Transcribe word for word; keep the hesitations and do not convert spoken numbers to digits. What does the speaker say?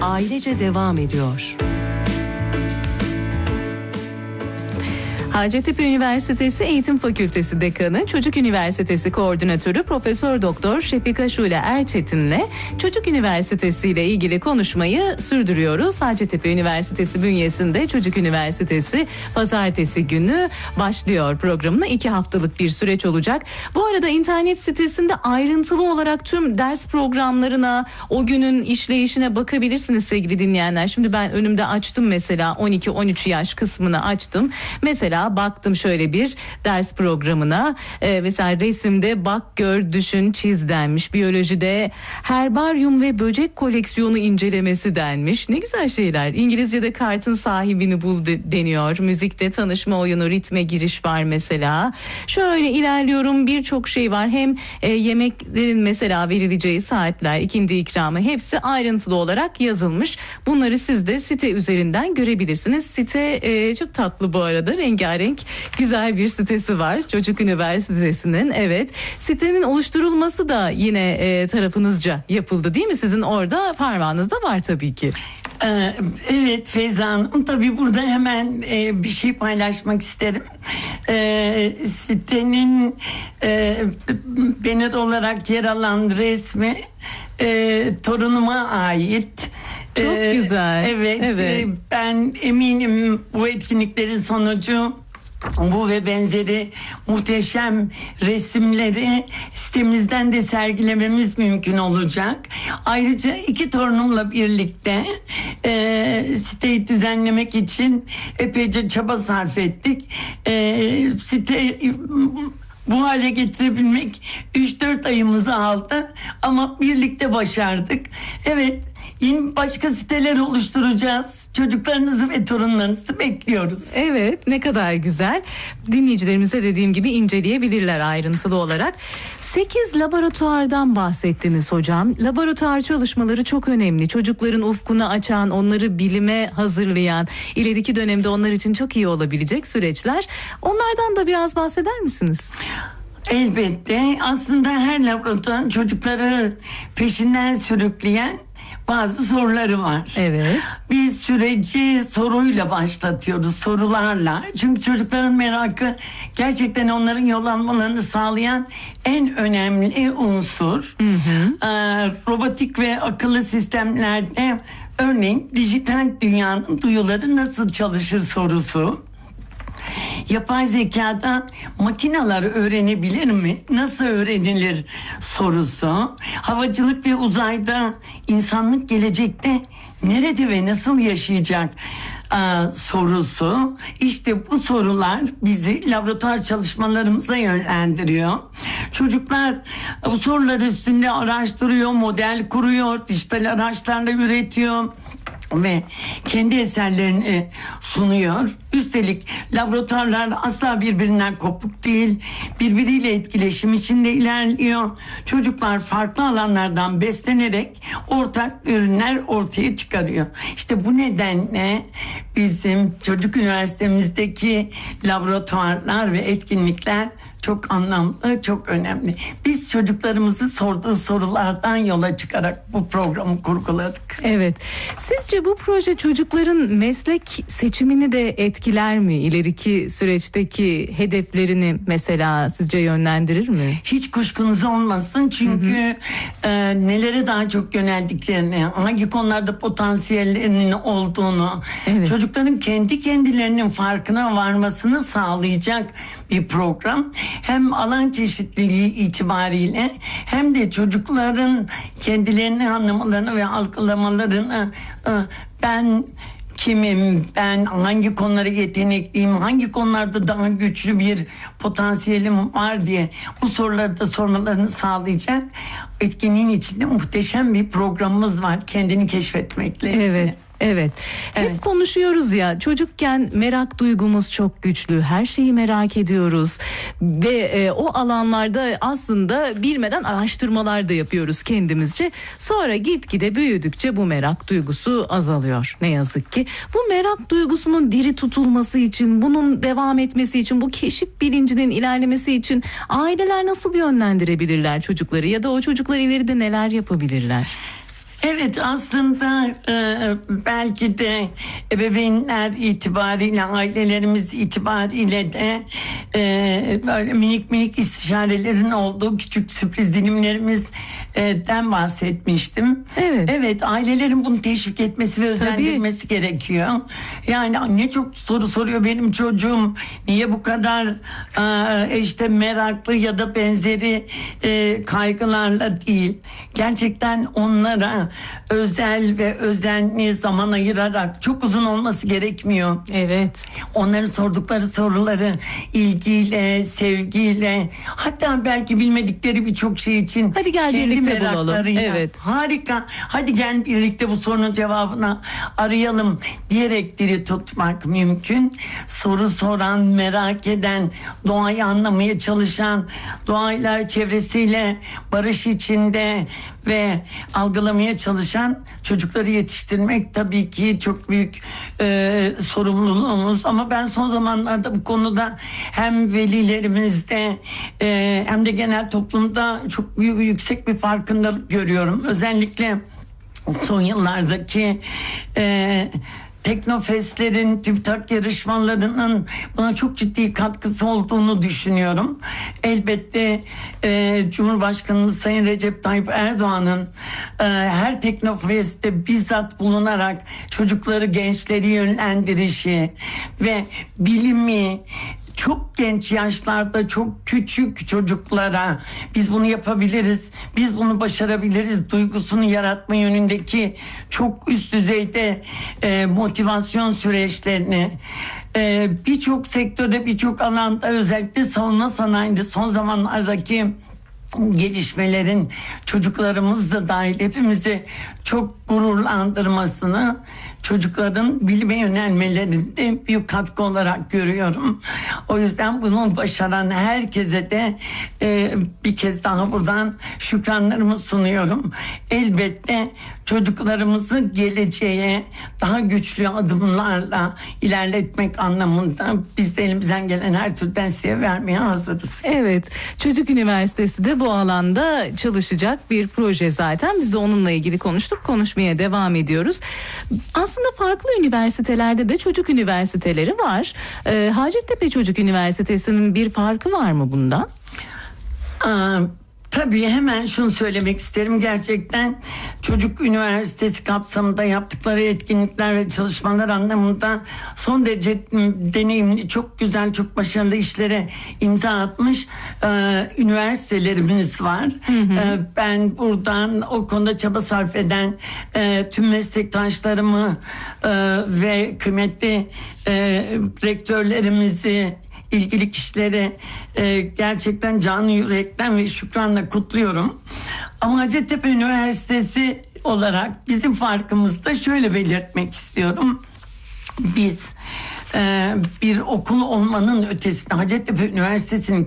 ailece devam ediyor. Hacettepe Üniversitesi Eğitim Fakültesi Dekanı, Çocuk Üniversitesi Koordinatörü Profesör Doktor Şefika Şule Erçetin'le Çocuk Üniversitesi ile ilgili konuşmayı sürdürüyoruz. Hacettepe Üniversitesi bünyesinde Çocuk Üniversitesi pazartesi günü başlıyor programına. iki haftalık bir süreç olacak. Bu arada internet sitesinde ayrıntılı olarak tüm ders programlarına, o günün işleyişine bakabilirsiniz sevgili dinleyenler. Şimdi ben önümde açtım mesela on iki on üç yaş kısmını açtım. Mesela baktım şöyle bir ders programına. Ee, mesela resimde bak, gör, düşün, çiz denmiş. Biyolojide herbaryum ve böcek koleksiyonu incelemesi denmiş. Ne güzel şeyler. İngilizce'de kartın sahibini bul de, deniyor. Müzikte tanışma oyunu, ritme giriş var mesela. Şöyle ilerliyorum, birçok şey var. Hem e, yemeklerin mesela verileceği saatler, ikindi ikramı, hepsi ayrıntılı olarak yazılmış. Bunları siz de site üzerinden görebilirsiniz. Site e, çok tatlı bu arada. Rengarenk, güzel bir sitesi var Çocuk Üniversitesi'nin. Evet, sitenin oluşturulması da yine e, tarafınızca yapıldı değil mi? Sizin orada parmağınız da var tabii ki. Ee, evet Feyza Hanım, tabii burada hemen e, bir şey paylaşmak isterim. Ee, sitenin e, banner olarak yer alan resmi e, torunuma ait. Çok ee, güzel. Evet, evet. E, ben eminim bu etkinliklerin sonucu bu ve benzeri muhteşem resimleri sitemizden de sergilememiz mümkün olacak. Ayrıca iki torunumla birlikte e, siteyi düzenlemek için epeyce çaba sarf ettik. E, site bu hale getirebilmek üç dört ayımızı aldı ama birlikte başardık. Evet, yeni başka siteler oluşturacağız. Çocuklarınızı ve torunlarınızı bekliyoruz. Evet, ne kadar güzel. Dinleyicilerimize dediğim gibi inceleyebilirler ayrıntılı olarak. sekiz laboratuvardan bahsettiniz hocam. Laboratuvar çalışmaları çok önemli. Çocukların ufkunu açan, onları bilime hazırlayan, ileriki dönemde onlar için çok iyi olabilecek süreçler. Onlardan da biraz bahseder misiniz? Elbette. Aslında her laboratuvar çocukları peşinden sürükleyen bazı soruları var. Evet. Biz süreci soruyla başlatıyoruz, sorularla. Çünkü çocukların merakı gerçekten onların yol almalarını sağlayan en önemli unsur. Hı hı. Ee, robotik ve akıllı sistemlerde örneğin dijital dünyanın duyuları nasıl çalışır sorusu. Yapay zekada makineler öğrenebilir mi? Nasıl öğrenilir sorusu. Havacılık ve uzayda insanlık gelecekte nerede ve nasıl yaşayacak Ee, sorusu. İşte bu sorular bizi laboratuvar çalışmalarımıza yönlendiriyor. Çocuklar bu sorular üstünde araştırıyor, model kuruyor, dijital araçlarla üretiyor ve kendi eserlerini sunuyor. Üstelik laboratuvarlar asla birbirinden kopuk değil. Birbiriyle etkileşim içinde ilerliyor. Çocuklar farklı alanlardan beslenerek ortak ürünler ortaya çıkarıyor. İşte bu nedenle bizim çocuk üniversitemizdeki laboratuvarlar ve etkinlikler çok anlamlı, çok önemli. Biz çocuklarımızı sorduğu sorulardan yola çıkarak bu programı kurguladık. Evet. Sizce bu proje çocukların meslek seçimini de etkiler mi? İleriki süreçteki hedeflerini mesela sizce yönlendirir mi? Hiç kuşkunuz olmasın. Çünkü hı hı. E, nelere daha çok yöneldiklerini, hangi konularda potansiyellerinin olduğunu, evet. çocukların kendi kendilerinin farkına varmasını sağlayacak bir program. Hem alan çeşitliliği itibariyle hem de çocukların kendilerini anlamalarını ve algılamalarını ben kimim, ben hangi konulara yetenekliyim, hangi konularda daha güçlü bir potansiyelim var diye bu soruları da sormalarını sağlayacak etkinliğin içinde muhteşem bir programımız var kendini keşfetmekle. Evet. Evet. Evet. Hep konuşuyoruz ya, çocukken merak duygumuz çok güçlü. Her şeyi merak ediyoruz ve e, o alanlarda aslında bilmeden araştırmalar da yapıyoruz kendimizce. Sonra gitgide büyüdükçe bu merak duygusu azalıyor ne yazık ki. Bu merak duygusunun diri tutulması için, bunun devam etmesi için, bu keşif bilincinin ilerlemesi için aileler nasıl yönlendirebilirler çocukları ya da o çocuklar ileride neler yapabilirler? Evet, aslında e, belki de ebeveynler itibariyle, ailelerimiz itibariyle de e, böyle minik minik istişarelerin olduğu küçük sürpriz dilimlerimizden bahsetmiştim. Evet. Evet, ailelerin bunu teşvik etmesi ve özendirmesi gerekiyor. Yani ne çok soru soruyor benim çocuğum, niye bu kadar e, işte meraklı ya da benzeri e, kaygılarla değil. Gerçekten onlara özel ve özenli zaman ayırarak, çok uzun olması gerekmiyor. Evet. Onların sordukları soruları ilgiyle, sevgiyle, hatta belki bilmedikleri birçok şey için hadi gel kendi birlikte bulalım. meraklarıyla, Evet. harika, hadi gel birlikte bu sorunun cevabını arayalım diyerek dili tutmak mümkün. Soru soran, merak eden, doğayı anlamaya çalışan, doğayla, çevresiyle barış içinde ve algılamaya çalışan çocukları yetiştirmek tabii ki çok büyük e, sorumluluğumuz. Ama ben son zamanlarda bu konuda hem velilerimizde e, hem de genel toplumda çok büyük, yüksek bir farkındalık görüyorum. Özellikle son yıllardaki e, Teknofestlerin, TÜBİTAK yarışmalarının buna çok ciddi katkısı olduğunu düşünüyorum. Elbette e, Cumhurbaşkanımız Sayın Recep Tayyip Erdoğan'ın e, her Teknofest'te bizzat bulunarak çocukları, gençleri yönlendirişi ve bilimi çok genç yaşlarda çok küçük çocuklara biz bunu yapabiliriz, biz bunu başarabiliriz duygusunu yaratma yönündeki çok üst düzeyde e, motivasyon süreçlerini e, birçok sektörde, birçok alanda, özellikle savunma sanayinde son zamanlardaki gelişmelerin çocuklarımız da dahil hepimizi çok gururlandırmasını, çocukların bilime yönelmelerinde büyük katkı olarak görüyorum. O yüzden bunu başaran herkese de e, bir kez daha buradan şükranlarımı sunuyorum. Elbette çocuklarımızı geleceğe daha güçlü adımlarla ilerletmek anlamında biz de elimizden gelen her türlü desteği vermeye hazırız. Evet, Çocuk Üniversitesi de bu alanda çalışacak bir proje zaten. Biz de onunla ilgili konuştuk, konuşmaya devam ediyoruz. Aslında farklı üniversitelerde de çocuk üniversiteleri var. Ee, Hacettepe Çocuk Üniversitesi'nin bir farkı var mı bunda? Aa, Tabii hemen şunu söylemek isterim. Gerçekten Çocuk Üniversitesi kapsamında yaptıkları etkinlikler ve çalışmalar anlamında son derece deneyimli, çok güzel, çok başarılı işlere imza atmış e, üniversitelerimiz var. Hı hı. E, ben buradan o konuda çaba sarf eden e, tüm meslektaşlarımı e, ve kıymetli e, rektörlerimizi, ilgili kişileri e, gerçekten canı yürekten ve şükranla kutluyorum. Ama Hacettepe Üniversitesi olarak bizim farkımızı da şöyle belirtmek istiyorum. Biz e, bir okul olmanın ötesinde Hacettepe Üniversitesi'nin